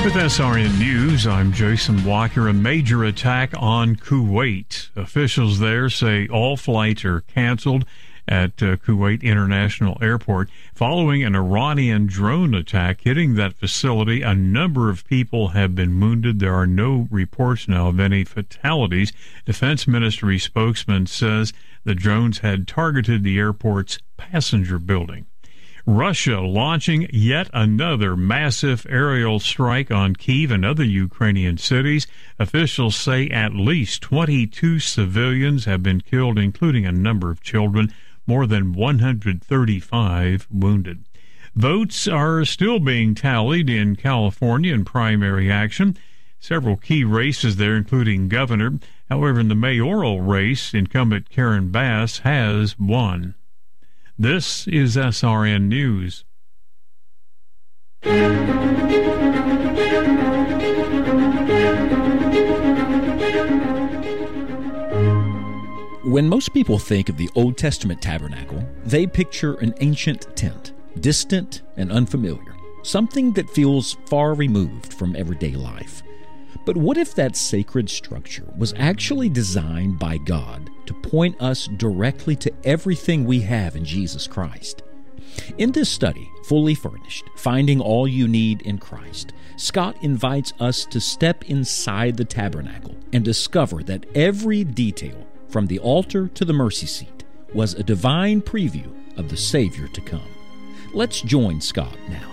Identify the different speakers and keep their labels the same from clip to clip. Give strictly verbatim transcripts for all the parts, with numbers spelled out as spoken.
Speaker 1: With S R N News, I'm Jason Walker. A major attack on Kuwait. Officials there say all flights are canceled at uh, Kuwait International Airport following an Iranian drone attack hitting that facility. A number of people have been wounded. There are no reports now of any fatalities. Defense Ministry spokesman says the drones had targeted the airport's passenger building. Russia launching yet another massive aerial strike on Kyiv and other Ukrainian cities. Officials say at least twenty-two civilians have been killed, including a number of children, more than one hundred thirty-five wounded. Votes are still being tallied in California in primary action. Several key races there, including governor. However, in the mayoral race, incumbent Karen Bass has won. This is S R N News.
Speaker 2: When most people think of the Old Testament tabernacle, they picture an ancient tent, distant and unfamiliar, something that feels far removed from everyday life. But what if that sacred structure was actually designed by God to point us directly to everything we have in Jesus Christ? In this study, Fully Furnished, Finding All You Need in Christ, Scott invites us to step inside the tabernacle and discover that every detail, from the altar to the mercy seat, was a divine preview of the Savior to come. Let's join Scott now.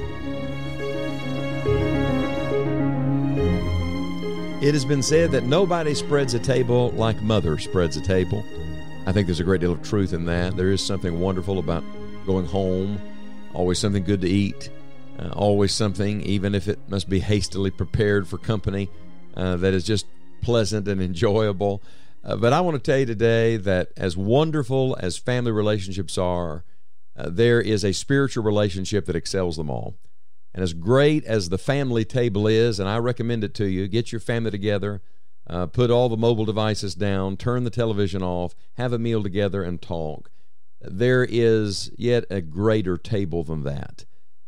Speaker 3: It has been said that nobody spreads a table like Mother spreads a table. I think there's a great deal of truth in that. There is something wonderful about going home, always something good to eat, uh, always something, even if it must be hastily prepared for company, uh, that is just pleasant and enjoyable. Uh, but I want to tell you today that as wonderful as family relationships are, uh, there is a spiritual relationship that excels them all. And as great as the family table is, and I recommend it to you, get your family together, uh, put all the mobile devices down, turn the television off, have a meal together, and talk. There is yet a greater table than that,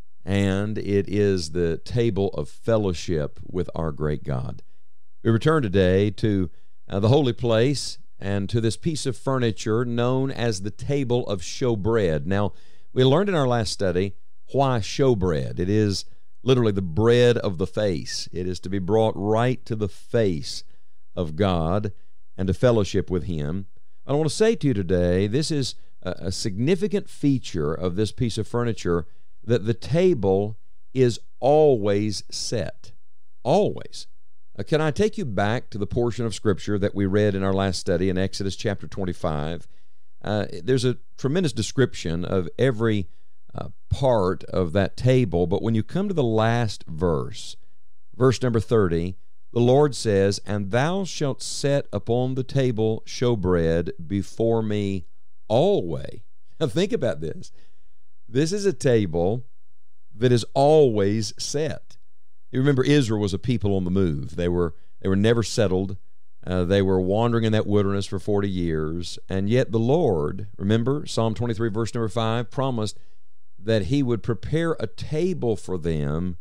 Speaker 3: and it is the table of fellowship with our great God. We return today to uh, the holy place and to this piece of furniture known as the table of showbread. Now, we learned in our last study why showbread. It is literally the bread of the face. It is to be brought right to the face of God and to fellowship with Him. I want to say to you today, this is a, a significant feature of this piece of furniture, that the table is always set. Always. Uh, can I take you back to the portion of Scripture that we read in our last study in Exodus chapter twenty-five? Uh, there's a tremendous description of every Uh, part of that table, but when you come to the last verse, verse number thirty, the Lord says, "And thou shalt set upon the table showbread before me always." Now think about this. This is a table that is always set. You remember, Israel was a people on the move. They were they were never settled. Uh, they were wandering in that wilderness for forty years, and yet the Lord, remember Psalm twenty-three, verse number five, promised that He would prepare a table for them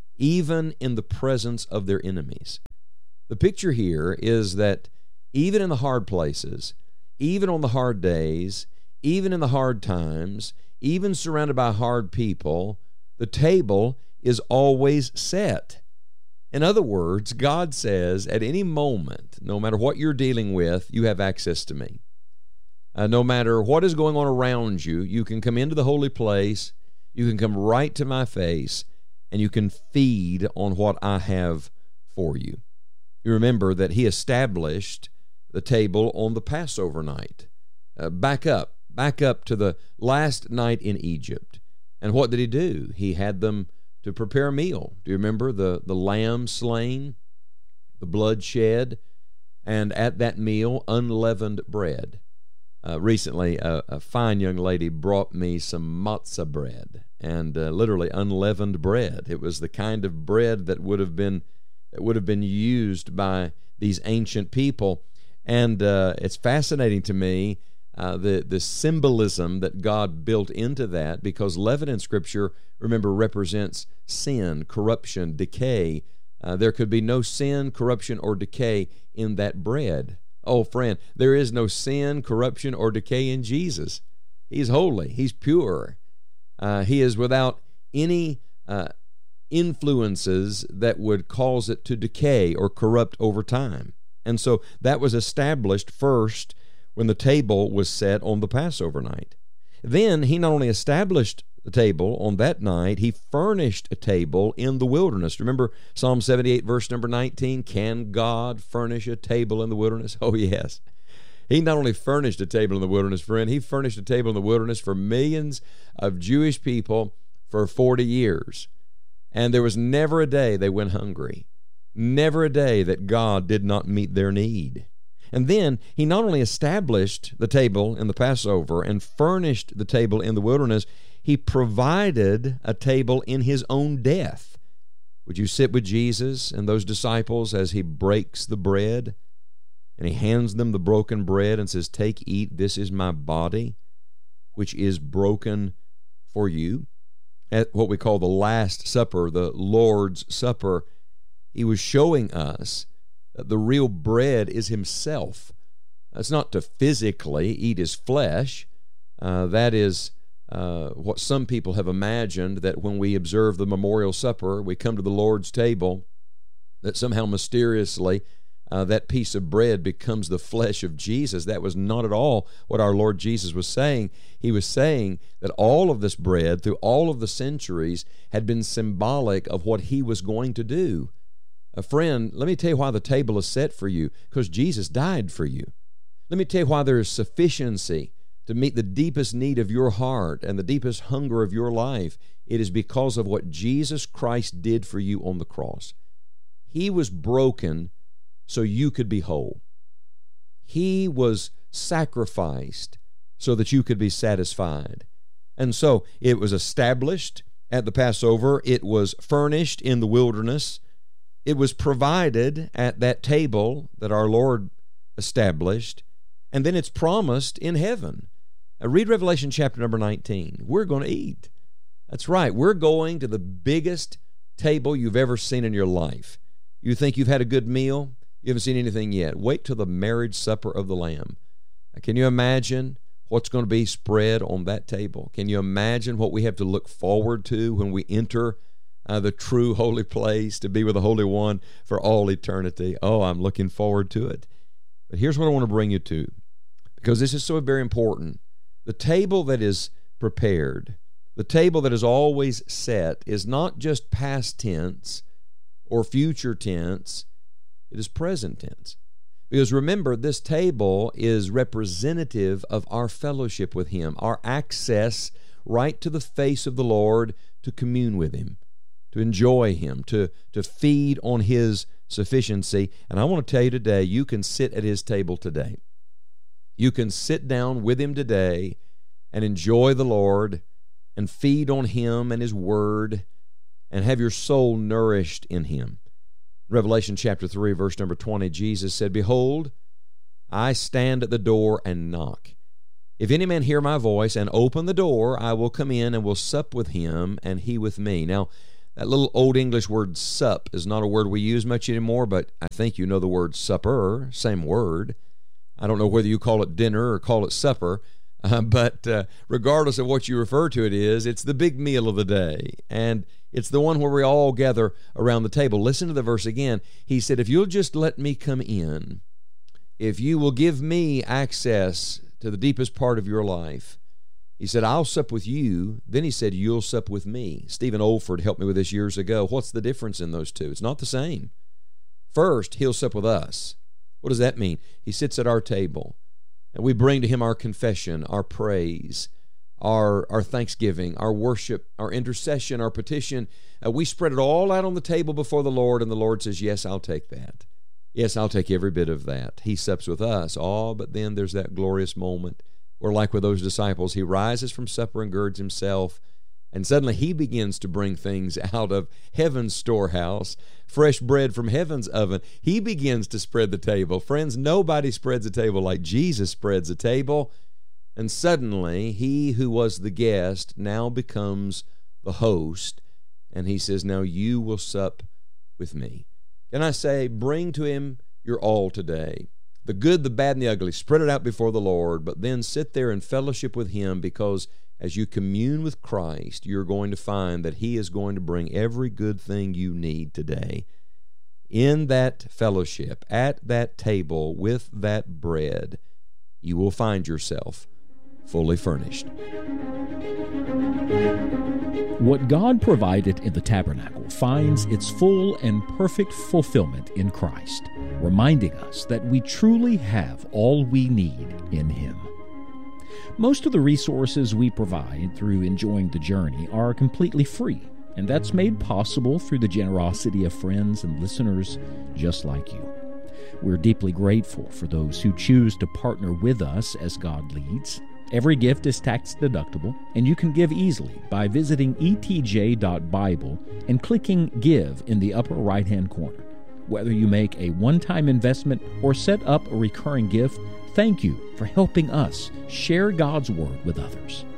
Speaker 3: even in the presence of their enemies. The picture here is that even in the hard places, even on the hard days, even in the hard times, even surrounded by hard people, the table is always set. In other words, God says at any moment, no matter what you're dealing with, you have access to me. Uh, no matter what is going on around you, you can come into the holy place, you can come right to my face, and you can feed on what I have for you. You remember that He established the table on the Passover night. Uh, back up, back up to the last night in Egypt. And what did He do? He had them to prepare a meal. Do you remember the, the lamb slain, the blood shed, and at that meal, unleavened bread? Uh, recently, a, a fine young lady brought me some matzah bread, and uh, literally unleavened bread. It was the kind of bread that would have been that would have been used by these ancient people, and uh, it's fascinating to me uh, the, the symbolism that God built into that, because leaven in Scripture, remember, represents sin, corruption, decay. Uh, there could be no sin, corruption, or decay in that bread. Oh, friend, there is no sin, corruption, or decay in Jesus. He's holy. He's pure. Uh, he is without any uh, influences that would cause it to decay or corrupt over time. And so that was established first when the table was set on the Passover night. Then he not only established the table on that night, he furnished a table in the wilderness. Remember Psalm seventy-eight, verse number nineteen, can God furnish a table in the wilderness? Oh, yes. He not only furnished a table in the wilderness, friend, he furnished a table in the wilderness for millions of Jewish people for forty years. And there was never a day they went hungry. Never a day that God did not meet their need. And then he not only established the table in the Passover and furnished the table in the wilderness, he provided a table in his own death. Would you sit with Jesus and those disciples as he breaks the bread? And he hands them the broken bread and says, take, eat, this is my body, which is broken for you. At what we call the Last Supper, the Lord's Supper, he was showing us that the real bread is himself. It's not to physically eat his flesh. Uh, that is uh, what some people have imagined, that when we observe the memorial supper, we come to the Lord's table, that somehow mysteriously uh, that piece of bread becomes the flesh of Jesus. That was not at all what our Lord Jesus was saying. He was saying that all of this bread, through all of the centuries, had been symbolic of what he was going to do. A friend, let me tell you why the table is set for you, because Jesus died for you. Let me tell you why there is sufficiency to meet the deepest need of your heart and the deepest hunger of your life. It is because of what Jesus Christ did for you on the cross. He was broken so you could be whole. He was sacrificed so that you could be satisfied. And so it was established at the Passover. It was furnished in the wilderness. It was provided at that table that our Lord established. And then it's promised in heaven. Now read Revelation chapter number nineteen. We're going to eat. That's right. We're going to the biggest table you've ever seen in your life. You think you've had a good meal? You haven't seen anything yet. Wait till the marriage supper of the Lamb. Can you imagine what's going to be spread on that table? Can you imagine what we have to look forward to when we enter uh, the true holy place to be with the Holy One for all eternity? Oh, I'm looking forward to it. But here's what I want to bring you to, because this is so very important. The table that is prepared, the table that is always set, is not just past tense or future tense. It is present tense. Because remember, this table is representative of our fellowship with Him, our access right to the face of the Lord to commune with Him, to enjoy Him, to, to feed on His sufficiency. And I want to tell you today, you can sit at His table today. You can sit down with Him today and enjoy the Lord and feed on Him and His Word and have your soul nourished in Him. Revelation chapter three, verse number twenty, Jesus said, behold, I stand at the door and knock. If any man hear my voice and open the door, I will come in and will sup with him and he with me. Now, that little old English word sup is not a word we use much anymore, but I think you know the word supper, same word. I don't know whether you call it dinner or call it supper, uh, but uh, regardless of what you refer to it is, it's the big meal of the day. And it's the one where we all gather around the table. Listen to the verse again. He said, if you'll just let me come in, if you will give me access to the deepest part of your life, he said, I'll sup with you. Then he said, you'll sup with me. Stephen Olford helped me with this years ago. What's the difference in those two? It's not the same. First, he'll sup with us. What does that mean? He sits at our table, and we bring to him our confession, our praise, Our, our thanksgiving, our worship, our intercession, our petition. Uh, we spread it all out on the table before the Lord, and the Lord says, yes, I'll take that. Yes, I'll take every bit of that. He sups with us. Oh, but then there's that glorious moment where, like with those disciples, he rises from supper and girds himself, and suddenly he begins to bring things out of heaven's storehouse, fresh bread from heaven's oven. He begins to spread the table. Friends, nobody spreads a table like Jesus spreads a table. And suddenly, he who was the guest now becomes the host, and he says, now you will sup with me. Can I say, bring to him your all today. The good, the bad, and the ugly. Spread it out before the Lord, but then sit there in fellowship with him, because as you commune with Christ, you're going to find that he is going to bring every good thing you need today. In that fellowship, at that table, with that bread, you will find yourself fully furnished.
Speaker 2: What God provided in the tabernacle finds its full and perfect fulfillment in Christ, reminding us that we truly have all we need in him. Most of the resources we provide through enjoying the journey are completely free, and that's made possible through the generosity of friends and listeners just like you. We're deeply grateful for those who choose to partner with us as God leads. Every gift is tax deductible, and you can give easily by visiting e t j dot bible and clicking Give in the upper right-hand corner. Whether you make a one-time investment or set up a recurring gift, thank you for helping us share God's Word with others.